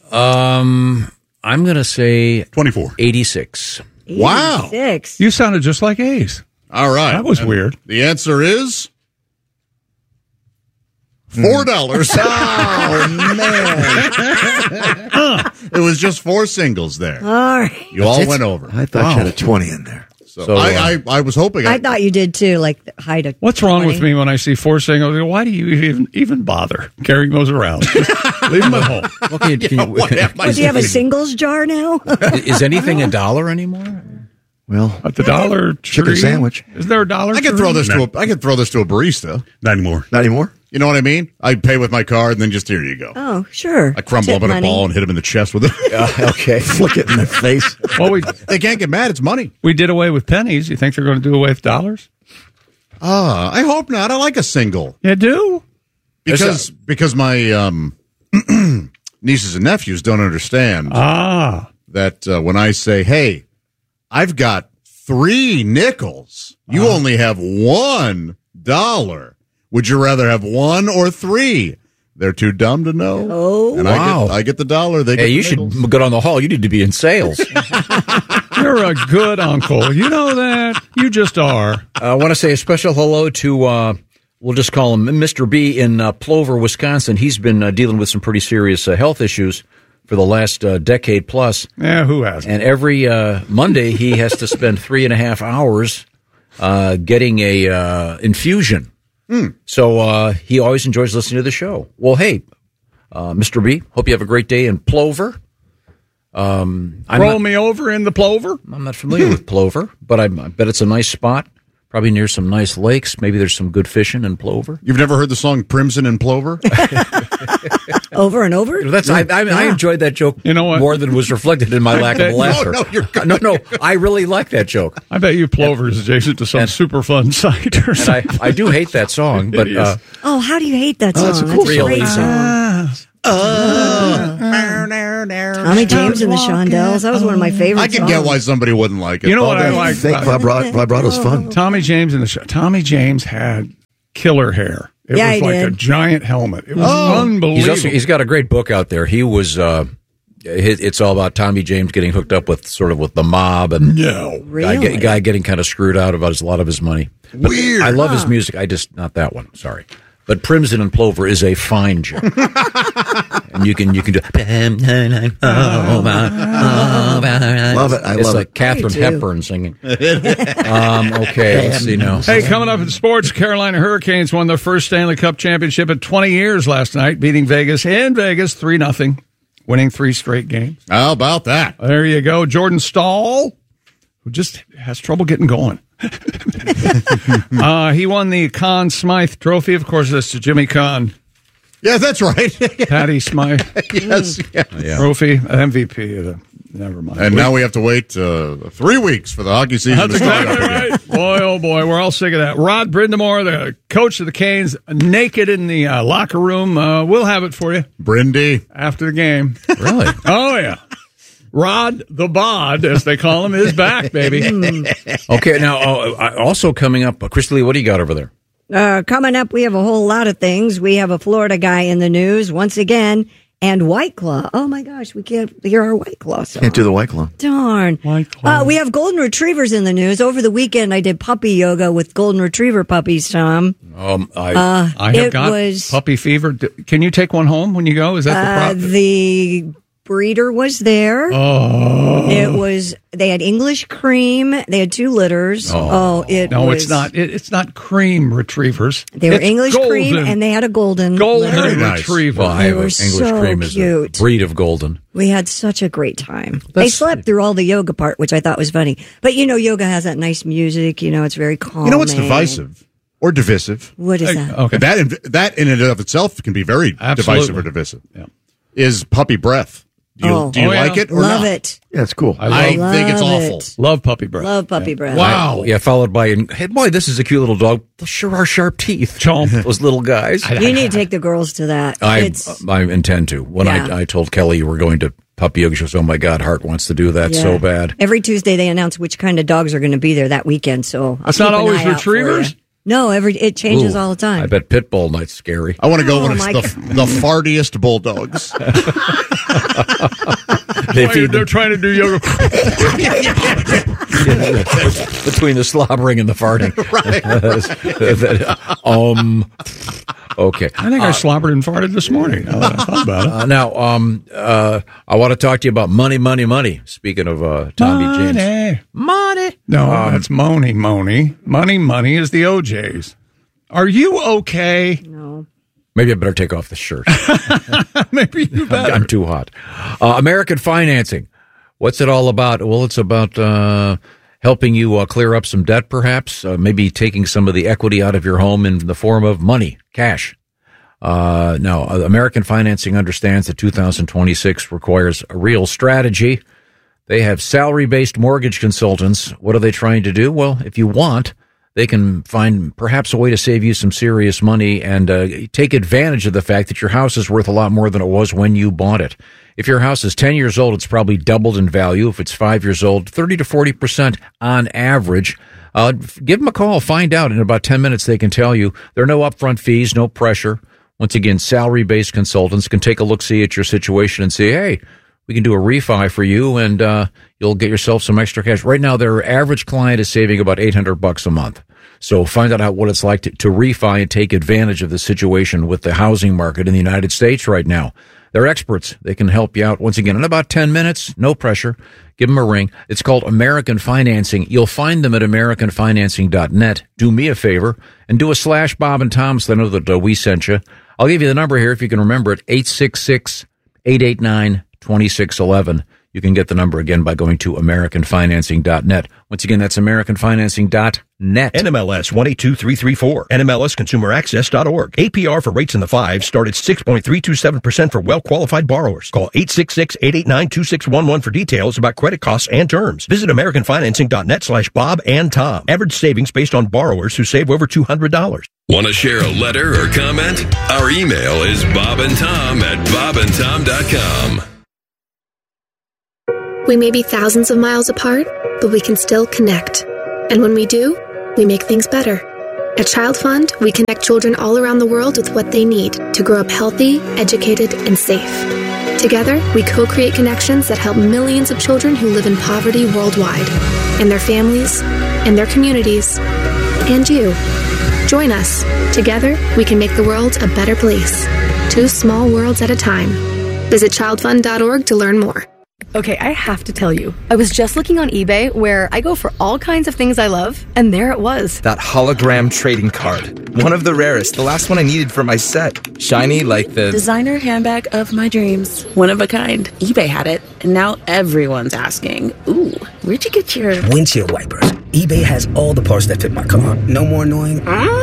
Um, I'm going to say twenty-four. eighty-six. Wow. eighty-six. You sounded just like Ace. All right. That was and weird. The answer is Four dollars. Oh, man. It was just four singles there. All right. You all went over. I thought Wow. you had a twenty in there. So, So, I, uh, I, I was hoping. I thought you did too, like the height of. What's wrong with twenty. me when I see four singles? I go, why do you even even bother carrying those around? Just leave them at home. Well, can you- can you- what am I Well, do you have a doing? singles jar now? Is anything a dollar anymore? Well, At the Dollar chicken Tree? sandwich. Is there a Dollar I could Tree? throw this to a. I could throw this to a barista. Not anymore. Not anymore? You know what I mean? I pay with my card, and then just here you go. Oh, sure. I crumble Tip up in a money. ball and hit him in the chest with it. Uh, okay. Flick it in the face. Well, we They can't get mad. It's money. we did away with pennies. You think they're going to do away with dollars? Ah, I hope not. I like a single You do? because because my um, nieces and nephews don't understand Ah. that uh, when I say, "Hey, I've got three nickels. You only have one dollar. Would you rather have one or three?" They're too dumb to know. Oh, and wow. I get I get the dollar. They Hey, get you the should nickels. go down the hall. You need to be in sales. You're a good uncle. You know that? You just are. I want to say a special hello to, uh, we'll just call him Mister B in uh, Plover, Wisconsin. He's been uh, dealing with some pretty serious uh, health issues for the last uh, decade plus. Yeah, who hasn't? And every uh, Monday, he has to spend three and a half hours uh, getting a uh, infusion. So uh, he always enjoys listening to the show. Well, hey, uh, Mister B, hope you have a great day in Plover. Um, I'm Roll not, me over in the plover? I'm not familiar with Plover, but I, I bet it's a nice spot. Probably near some nice lakes. Maybe there's some good fishing in Plover. You've never heard the song "Primson and Plover"? over and over. That's I, I, I enjoyed that joke. You know what? More than was reflected in my lack of No, laughter. no, you're good. no, no, I really like that joke. I bet you Plover's adjacent to some super fun site or And I, something. I do hate that song, but It is. uh, Oh, how do you hate that song? that's a That's cool a great song. song. Tommy James and the Shondells. That was one of my favorites. I can get why somebody wouldn't like it. You know what I that like? fake vibra- vibrato's fun. Tommy James and the show. Tommy James had killer hair. It Yeah, was he like a did. giant helmet. It was Oh. unbelievable. he's also he's got a great book out there. He was uh, it, it's all about Tommy James getting hooked up with sort of with the mob and no. guy, Really? get- guy getting kind of screwed out about his, a lot of his money. But Weird. I love his music. I just not that one. Sorry. But Primson and Plover is a fine joke, and you can you can do. Love it. I it's love like it. Catherine Me too. Hepburn singing. um, okay, let's see now. Hey, coming up in sports, Carolina Hurricanes won their first Stanley Cup championship in twenty years last night, beating Vegas in Vegas three nothing, winning three straight games. How about that? There you go. Jordan Stahl, who just has trouble getting going. uh, he won the Conn Smythe Trophy. Of course, that's to Jimmy Conn. Yeah, that's right. Patty Smythe yes. Yeah. Yeah. Trophy, M V P. Of the, never mind. And now we have to wait uh, three weeks for the hockey season That's to start exactly up again. right. Boy, oh boy, we're all sick of that. Rod Brindamore, the coach of the Canes, naked in the uh, locker room. Uh, we'll have it for you Brindy. after the game. Really? Oh, yeah. Rod the Bod, as they call him, is back, baby. Okay, now uh, also coming up, uh, Christy Lee, what do you got over there? Uh, coming up, we have a whole lot of things. We have a Florida guy in the news once again, and White Claw. Oh my gosh, we can't hear our White Claw song. Can't do the White Claw. Darn. White Claw. Uh, we have golden retrievers in the news. Over the weekend, I did puppy yoga with golden retriever puppies, Tom. Um, I, Uh, I have it got was puppy fever. D- Can you take one home when you go? Is that the uh, problem? the breeder was there. Oh. It was. They had English cream. They had two litters. Oh, it No, was, it's not. It, it's not cream retrievers. They were It's English cream, golden. and they had a golden. golden litter. nice. retriever. well, I They have were a English so cream is a cute. breed of golden. We had such a great time. they That's- slept through all the yoga part, which I thought was funny. But you know, yoga has that nice music. You know, it's very calm. You know what's divisive or divisive? What is that? Okay. That in, that in and of itself can be very Absolutely. divisive or divisive. Yeah. Is puppy breath? Do you, Oh. do you Oh, yeah. like it or Love not? it. Yeah, it's cool. I love, I think it's Love awful. it. love puppy breath. Love puppy breath. Wow. Yeah, followed by, hey, boy, this is a cute little dog. Those sure are sharp teeth. Chomp. Those little guys. You need to take the girls to that. I, it's I intend to. When Yeah. I, I told Kelly you were going to puppy yoga, she goes, oh my God, Hart wants to do that yeah. so bad. Every Tuesday they announce which kind of dogs are going to be there that weekend. So I'll That's keep not an always eye out for retrievers? you. No, every it changes Ooh, all the time. I bet Pitbull night's scary. I want to go Oh, when it's my the, God. the fartiest bulldogs. They Why, feed they're them trying to do yoga. between the slobbering and the farting. Right. um, Okay. I think I Uh, slobbered and farted this morning. Now that I thought about it. Uh, now, um, uh, I want to talk to you about money, money, money. Speaking of uh, Tommy Money. James. Money. No, Um, that's Money Money. Money Money is the O Js. Are you okay? No. Maybe I better take off the shirt. Maybe you better. I'm too hot. Uh, American Financing. What's it all about? Well, it's about uh, helping you uh, clear up some debt, perhaps. Uh, maybe taking some of the equity out of your home in the form of money, cash. Uh, now, uh, American Financing understands that two thousand twenty-six requires a real strategy. They have salary-based mortgage consultants. What are they trying to do? Well, if you want, they can find perhaps a way to save you some serious money and uh, take advantage of the fact that your house is worth a lot more than it was when you bought it. If your house is ten years old, it's probably doubled in value. If it's five years old, thirty to forty percent on average. Uh, give them a call. Find out. In about ten minutes, they can tell you. There are no upfront fees, no pressure. Once again, salary-based consultants can take a look-see at your situation and say, hey, we can do a refi for you, and uh, you'll get yourself some extra cash. Right now, their average client is saving about eight hundred bucks a month. So find out how, what it's like to, to refi and take advantage of the situation with the housing market in the United States right now. They're experts. They can help you out. Once again, in about ten minutes, no pressure. Give them a ring. It's called American Financing. You'll find them at american financing dot net. Do me a favor and do a slash Bob and Tom so they know that uh, we sent you. I'll give you the number here if you can remember it, eight six six, eight eight nine, two six one one. You can get the number again by going to american financing dot net. Once again, that's american financing dot net. N M L S one eight two three three four. N M L S consumer access dot org. A P R for rates in the fives start at six point three two seven percent for well-qualified borrowers. Call eight six six, eight eight nine, two six one one for details about credit costs and terms. Visit american financing dot net slash Bob and Tom. Average savings based on borrowers who save over two hundred dollars. Want to share a letter or comment? Our email is bobandtom at bob and tom dot com. We may be thousands of miles apart, but we can still connect. And when we do, we make things better. At Child Fund, we connect children all around the world with what they need to grow up healthy, educated, and safe. Together, we co-create connections that help millions of children who live in poverty worldwide, and their families, and their communities, and you. Join us. Together, we can make the world a better place. Two small worlds at a time. Visit child fund dot org to learn more. Okay, I have to tell you, I was just looking on eBay where I go for all kinds of things I love, and there it was. That hologram trading card. One of the rarest, the last one I needed for my set. Shiny like the designer handbag of my dreams. One of a kind. eBay had it, and now everyone's asking, ooh, where'd you get your windshield wipers? eBay has all the parts that fit my car. No more annoying.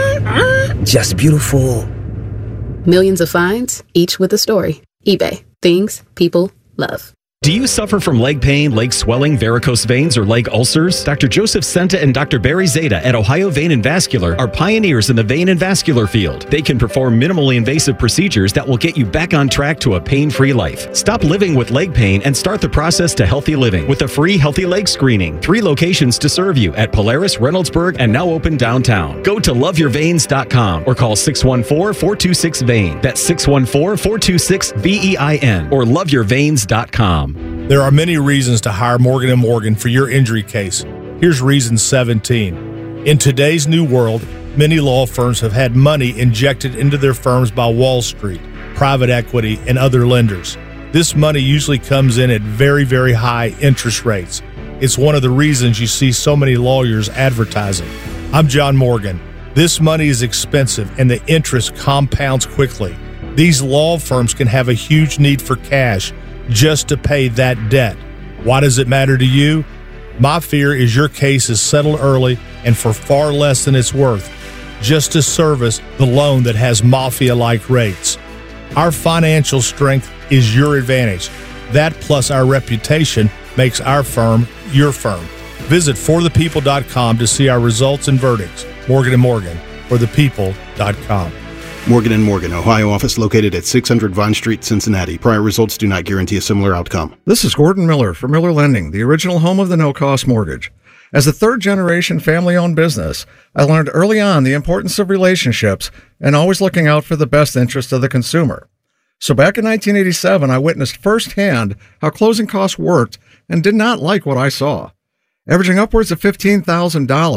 Just beautiful. Millions of finds, each with a story. eBay. Things people love. Do you suffer from leg pain, leg swelling, varicose veins, or leg ulcers? Doctor Joseph Senta and Doctor Barry Zeta at Ohio Vein and Vascular are pioneers in the vein and vascular field. They can perform minimally invasive procedures that will get you back on track to a pain-free life. Stop living with leg pain and start the process to healthy living with a free healthy leg screening. Three locations to serve you at Polaris, Reynoldsburg, and now open downtown. Go to love your veins dot com or call six one four, four two six, V E I N. That's six one four, four two six, V E I N or love your veins dot com. There are many reasons to hire Morgan and Morgan for your injury case. Here's reason seventeen. In today's new world, many law firms have had money injected into their firms by Wall Street, private equity, and other lenders. This money usually comes in at very, very high interest rates. It's one of the reasons you see so many lawyers advertising. I'm John Morgan. This money is expensive and the interest compounds quickly. These law firms can have a huge need for cash just to pay that debt. Why does it matter to you? My fear is your case is settled early and for far less than it's worth, just to service the loan that has mafia-like rates. Our financial strength is your advantage. That plus our reputation makes our firm your firm. Visit for the people dot com to see our results and verdicts. Morgan and Morgan, for the people dot com. Morgan and Morgan, Ohio office located at six hundred Vine Street, Cincinnati. Prior results do not guarantee a similar outcome. This is Gordon Miller from Miller Lending, the original home of the no-cost mortgage. As a third-generation family-owned business, I learned early on the importance of relationships and always looking out for the best interest of the consumer. So back in nineteen eighty-seven, I witnessed firsthand how closing costs worked and did not like what I saw. Averaging upwards of fifteen thousand dollars,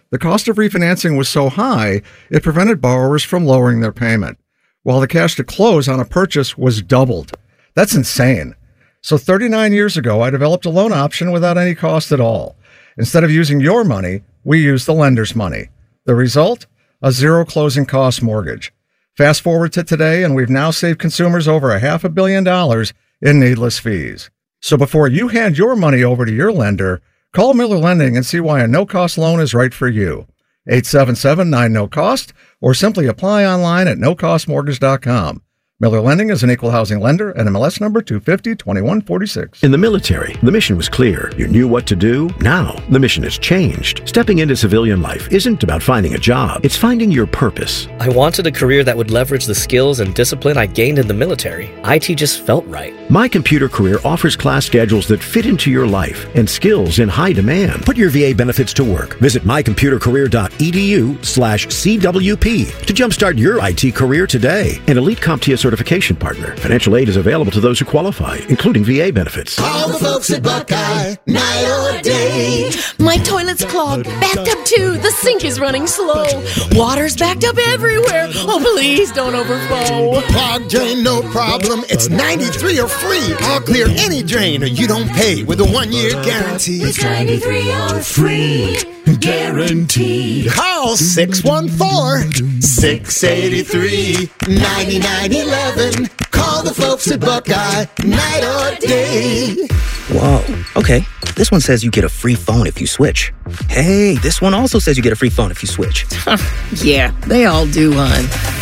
The cost of refinancing was so high, it prevented borrowers from lowering their payment, while the cash to close on a purchase was doubled. That's insane. So thirty-nine years ago, I developed a loan option without any cost at all. Instead of using your money, we used the lender's money. The result? A zero closing cost mortgage. Fast forward to today, and we've now saved consumers over a half a billion dollars in needless fees. So before you hand your money over to your lender, call Miller Lending and see why a no-cost loan is right for you. eight seven seven nine no cost or simply apply online at no cost mortgage dot com. Miller Lending is an equal housing lender and M L S number two five zero two one four six. In the military, the mission was clear. You knew what to do. Now, the mission has changed. Stepping into civilian life isn't about finding a job. It's finding your purpose. I wanted a career that would leverage the skills and discipline I gained in the military. I T just felt right. My Computer Career offers class schedules that fit into your life and skills in high demand. Put your V A benefits to work. Visit my computer career dot e d u slash C W P to jumpstart your I T career today. An elite CompTIA certification partner. Financial aid is available to those who qualify, including V A benefits. All the folks at Buckeye, night or day. My toilet's clogged, backed up too. The sink is running slow. Water's backed up everywhere. Oh, please don't overflow. Clogged drain, no problem. It's ninety-three or free. I'll clear any drain or you don't pay with a one-year guarantee. It's ninety-three or free. Guaranteed. Call six one four, six eight three, nine nine one one. Call the folks at Buckeye, night or day. Whoa, okay. This one says you get a free phone if you switch. Hey, this one also says you get a free phone if you switch. Yeah, they all do, hon.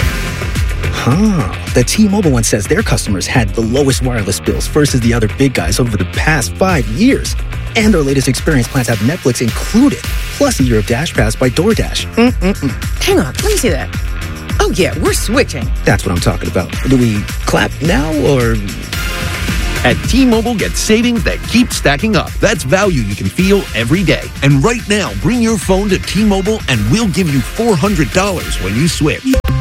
Huh. The T-Mobile one says their customers had the lowest wireless bills versus the other big guys over the past five years. And their latest experience plans have Netflix included, plus a year of Dash Pass by DoorDash. Mm-mm-mm. Hang on, let me see that. Oh, yeah, we're switching. That's what I'm talking about. Do we clap now or... At T-Mobile, get savings that keep stacking up. That's value you can feel every day. And right now, bring your phone to T-Mobile and we'll give you four hundred dollars when you switch.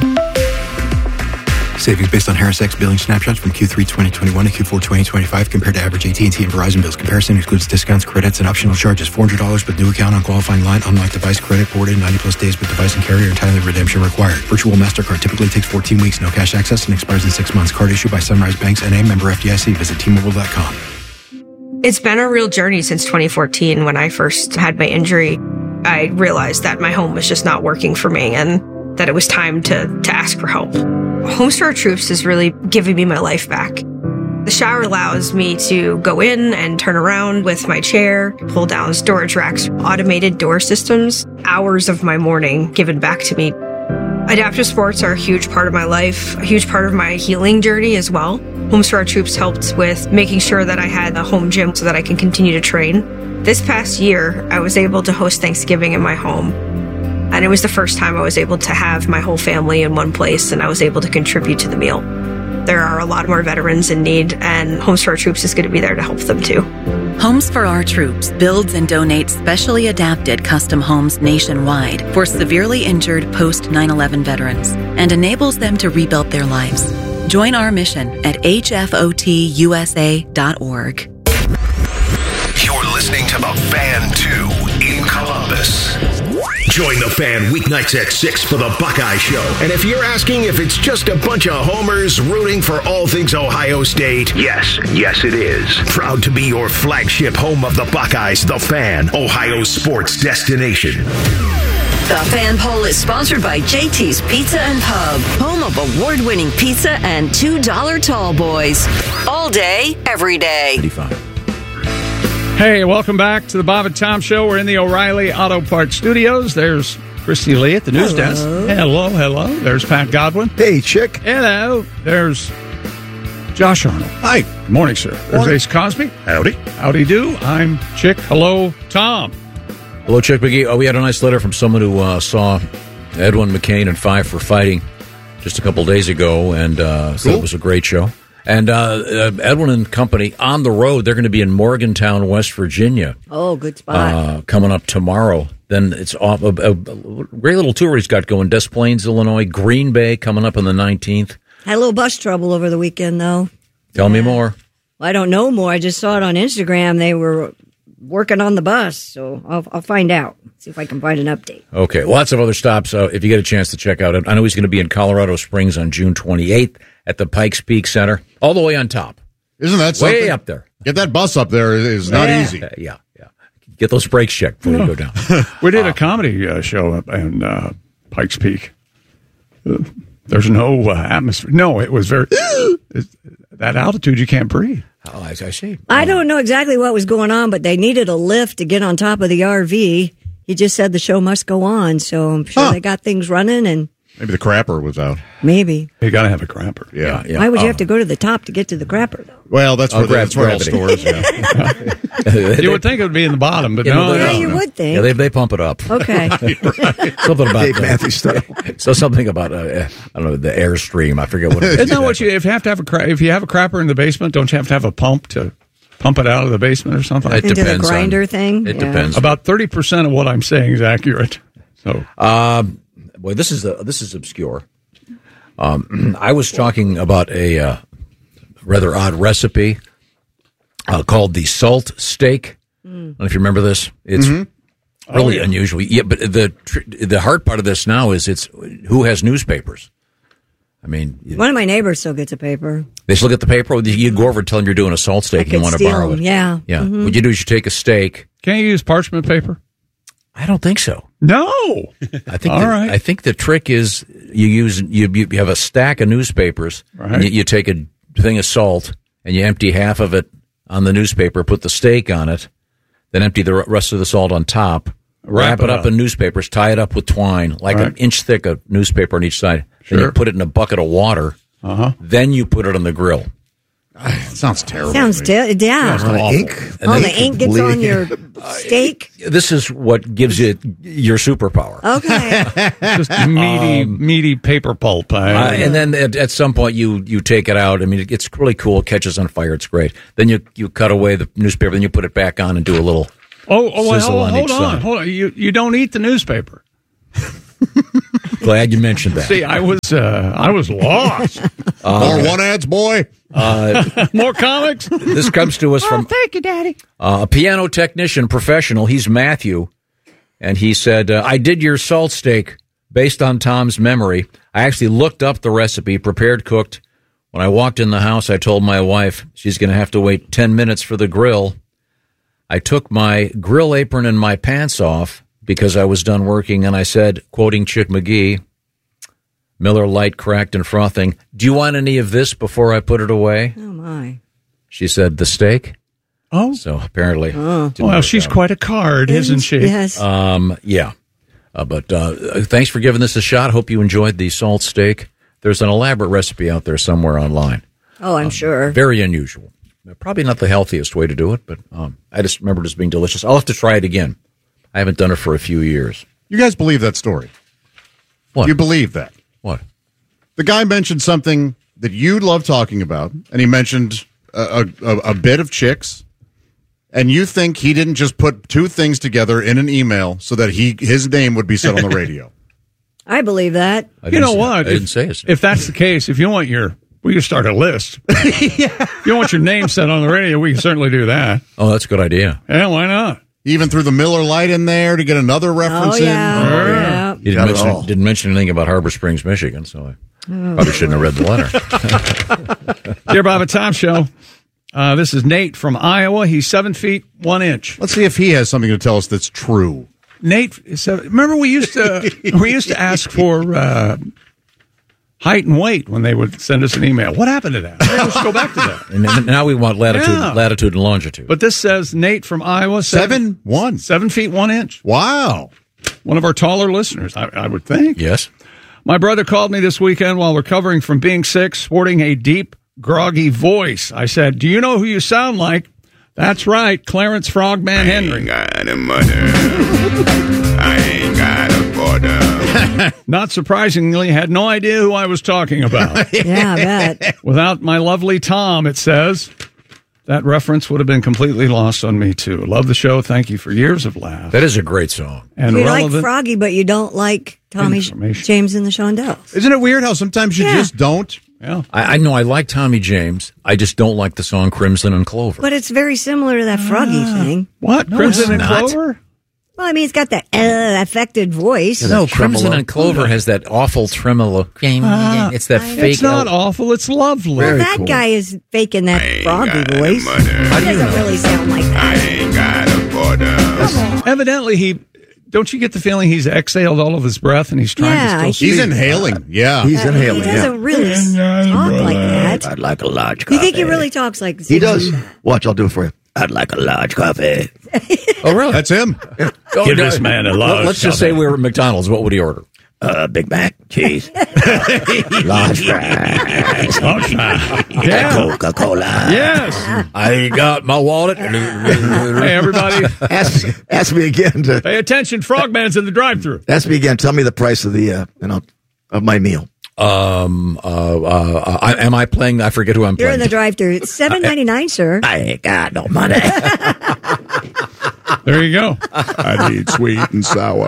Savings based on Harris X billing snapshots from Q three twenty twenty-one to Q four twenty twenty-five compared to average A T and T and Verizon bills. Comparison excludes discounts, credits, and optional charges. four hundred dollars with new account on qualifying line. Unlock device credit boarded ninety plus days with device and carrier. Entirely redemption required. Virtual MasterCard typically takes fourteen weeks. No cash access and expires in six months. Card issued by Sunrise Banks N A, member F D I C. Visit T Mobile dot com. It's been a real journey since twenty fourteen when I first had my injury. I realized that my home was just not working for me and that it was time to, to ask for help. Homes for Our Troops is really giving me my life back. The shower allows me to go in and turn around with my chair, pull down storage racks, automated door systems, hours of my morning given back to me. Adaptive sports are a huge part of my life, a huge part of my healing journey as well. Homes for Our Troops helped with making sure that I had a home gym so that I can continue to train. This past year, I was able to host Thanksgiving in my home. And it was the first time I was able to have my whole family in one place and I was able to contribute to the meal. There are a lot more veterans in need, and Homes for Our Troops is going to be there to help them too. Homes for Our Troops builds and donates specially adapted custom homes nationwide for severely injured post nine eleven veterans and enables them to rebuild their lives. Join our mission at H F O T U S A dot org. You're listening to The Fan two in Columbus. Join The Fan weeknights at six for The Buckeye Show. And if you're asking if it's just a bunch of homers rooting for all things Ohio State, yes, yes it is. Proud to be your flagship home of the Buckeyes, The Fan, Ohio's sports destination. The Fan Poll is sponsored by J T's Pizza and Pub, home of award-winning pizza and two dollar tall boys. All day, every day. Hey, welcome back to the Bob and Tom Show. We're in the O'Reilly Auto Parts Studios. There's Christy Lee at the news Hello. desk. Hello, hello. There's Pat Godwin. Hey, Chick. Hello. There's Josh Arnold. Hi. Good morning, sir. There's Morning. Ace Cosby. Howdy. Howdy do. I'm Chick. Hello, Tom. Hello, Chick McGee. Oh, we had a nice letter from someone who uh, saw Edwin McCain and Five for Fighting just a couple days ago, and uh, said it was a great show. And uh, uh, Edwin and company on the road. They're going to be in Morgantown, West Virginia. Oh, good spot. Uh, coming up tomorrow. Then it's off a, a, a great little tour he's got going. Des Plaines, Illinois, Green Bay coming up on the nineteenth. Had a little bus trouble over the weekend, though. Tell me more. Well, I don't know more. I just saw it on Instagram. They were working on the bus, so I'll, I'll find out. See if I can find an update. Okay, lots of other stops. Uh, if you get a chance to check out, I know he's going to be in Colorado Springs on June twenty-eighth at the Pikes Peak Center, all the way on top. Isn't that something? Way up there? Get that bus up there is not yeah. easy. Uh, yeah, yeah. Get those brakes checked before Yeah. you go down. We did a comedy uh, show up in uh, Pikes Peak. Uh, there's no uh, atmosphere. No, it was very it's, that altitude. You can't breathe. Oh, I, I see. I don't know exactly what was going on, but they needed a lift to get on top of the R V. He just said the show must go on, so I'm sure Huh. they got things running, and Maybe the crapper was out. maybe. You got to have a crapper. Yeah. yeah. Why would you Oh. have to go to the top to get to the crapper, though? Well, that's Oh, where, the, grab- that's where it all gravity. stores. Yeah. You would think it would be in the bottom, but Yeah, no, they- no, Yeah, you no. would think. Yeah, they they pump it up. Okay. Something about Dave Matthews style. So something about uh, I don't know the airstream. I forget what it is. Isn't that what you? If you have to have a cra- if you have a crapper in the basement, don't you have to have a pump to pump it out of the basement or something? It Into the depends on- grinder thing? It Yeah. depends. About thirty percent of what I'm saying is accurate. So Um, boy, this is uh, this is obscure. Um, I was talking about a uh, rather odd recipe uh, called the salt steak. I don't know if you remember this. It's Mm-hmm. really Oh, yeah. unusual. Yeah, but the tr- the hard part of this now is it's who has newspapers. I mean, you- One of my neighbors still gets a paper. they still get the paper. Or you go over and tell them you're doing a salt steak I and you could want to steal borrow them, it. yeah. Yeah. Mhm. What you do is you take a steak. can't you use parchment paper? I don't think so. No. I think All the, right. I think the trick is you use you you have a stack of newspapers. Right. And you, you take a thing of salt and you empty half of it on the newspaper, put the steak on it, then empty the rest of the salt on top. Wrap, Wrap it it up, up. in newspapers, tie it up with twine, like Right. an inch thick of newspaper on each side. Then you Sure. put it in a bucket of water. Uh-huh. Then you put it on the grill. It sounds terrible. Sounds to me. te- yeah. Sounds awful. Ink. And All then- the ink gets on your steak. This is what gives you your superpower. Okay. Just meaty, meaty paper pulp. I, Uh, and then at, at some point you you take it out. I mean, it, it's really cool. It catches on fire. It's great. Then you you cut away the newspaper. Then you put it back on and do a little. oh, oh well, sizzle hold, on hold each on, side. hold on. You you don't eat the newspaper. Glad you mentioned that. See, I was uh, I was lost. More one ads, boy. Uh, More comics. this comes to us from Thank you, Daddy. uh, a piano technician professional. He's Matthew, and he said, uh, "I did your salt steak based on Tom's memory. I actually looked up the recipe, prepared, cooked. When I walked in the house, I told my wife she's going to have to wait ten minutes for the grill. I took my grill apron and my pants off because I was done working, and I said, quoting Chick McGee, Miller Lite cracked and frothing, 'Do you want any of this before I put it away?' Oh, my. She said, 'The steak?' Oh, So apparently, Oh. didn't well, work she's out. quite a card, isn't she? Yes. Um, yeah. Uh, but uh, thanks for giving this a shot. Hope you enjoyed the salt steak. There's an elaborate recipe out there somewhere online. Oh, I'm sure. Very unusual. Probably not the healthiest way to do it, but um, I just remember it as being delicious. I'll have to try it again. I haven't done it for a few years. You guys believe that story? What? You believe that? What? The guy mentioned something that you love talking about, and he mentioned a, a, a bit of chicks, and you think he didn't just put two things together in an email so that he his name would be said on the radio. I believe that. I You didn't know say- what? I If, didn't say it. if that's the case, if you want your, we can start a list. If you want your name said on the radio, we can certainly do that. Oh, that's a good idea. Yeah, why not? He even threw the Miller Lite in there to get another reference Oh, yeah. in. Sure. Yeah. You didn't Not at mention, all. didn't mention anything about Harbor Springs, Michigan, so I probably shouldn't have read the letter. Dear Bob and Tom Show, uh, this is Nate from Iowa. He's seven feet, one inch. Let's see if he has something to tell us that's true. Nate, is seven, remember we used to we used to ask for uh, height and weight when they would send us an email. What happened to that? Let's go back to that. And then- now we want latitude, Yeah. latitude and longitude. But this says Nate from Iowa, Seven, one. seven feet, one inch. Wow. One of our taller listeners, I, I would think. Yes. My brother called me this weekend while recovering from being sick, sporting a deep, groggy voice. I said, "Do you know who you sound like?" "That's right, Clarence Frogman Henry." Got a mother. I ain't got a father. Not surprisingly, had no idea who I was talking about. Yeah, I bet. Without my lovely Tom, it says, that reference would have been completely lost on me, too. Love the show. Thank you for years of laughs. That is a great song. And you like relevant. Froggy, but you don't like Tommy Information. James and the Shondells. Isn't it weird how sometimes you Yeah. just don't? Yeah. I, I know I like Tommy James. I just don't like the song Crimson and Clover. But it's very similar to that Froggy thing. What? No, Crimson and it's not. Clover? Well, I mean, it's got that uh, affected voice. No, Crimson and Clover has that awful tremolo. Ah, it's that fake. It's not awful. It's lovely. Well, that guy is faking that Froggy voice. He doesn't really sound like that. I ain't got a border. Evidently, he. Don't you get the feeling he's exhaled all of his breath and he's trying Yeah, to still He's speak? inhaling. Yeah. He's Uh, inhaling. He doesn't really talk like that. I'd like a large You coffee. think he really talks like He does. Watch, I'll do it for you. I'd like a large coffee. Oh, really? That's him. Oh, Give no. this man a Let- large Let's just coffee. say we were at McDonald's. What would he order? Uh, Big Mac, cheese, large fries, Yeah. Coca-Cola. Yes. I got my wallet. Hey, everybody. Ask, ask me again. To, Pay attention. Frogman's in the drive-thru. ask me again. Tell me the price of the uh, you know, of my meal. Um. Uh. uh I, am I playing? I forget who I'm You're playing. in the drive-thru. It's seven ninety-nine, sir. I ain't got no money. There you go. I need sweet and sour.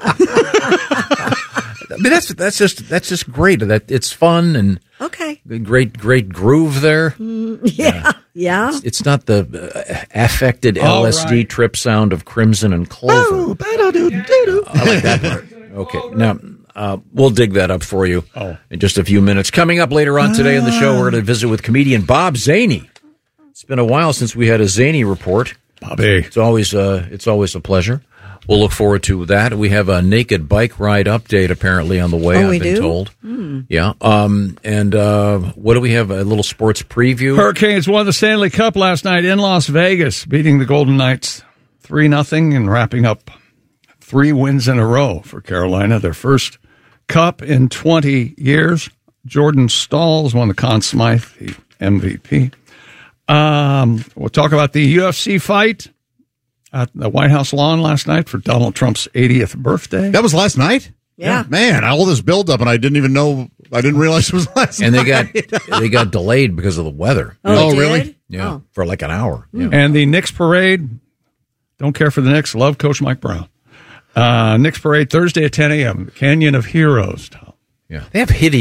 I mean, that's that's just that's just great. That it's fun and Okay. great great groove there. Yeah. Yeah. It's, it's not the uh, affected All L S D right. trip sound of Crimson and Clover. I like that part. Okay, now uh, we'll dig that up for you Oh. in just a few minutes. Coming up later on today on the show, we're going to visit with comedian Bob Zaney. It's been a while since we had a Zaney report. Bobby. It's always uh, it's always a pleasure. We'll look forward to that. We have a naked bike ride update apparently on the way. Oh, I've we been do? told. Hmm. Yeah. Um. And uh, what do we have? A little sports preview. Hurricanes won the Stanley Cup last night in Las Vegas, beating the Golden Knights three nothing and wrapping up three wins in a row for Carolina, their first cup in twenty years. Jordan Stalls won the Conn Smythe, the M V P. Um, we'll talk about the U F C fight at the White House lawn last night for Donald Trump's eightieth birthday. That was last night? Yeah. Man, all this buildup, and I didn't even know, I didn't realize it was last And they night. got they got delayed because of the weather. Oh, Oh, it really? did? Yeah, Oh. for like an hour. Yeah. And the Knicks parade, don't care for the Knicks, love Coach Mike Brown. Uh, Knicks parade Thursday at ten a.m., Canyon of Heroes. Yeah. They have hideous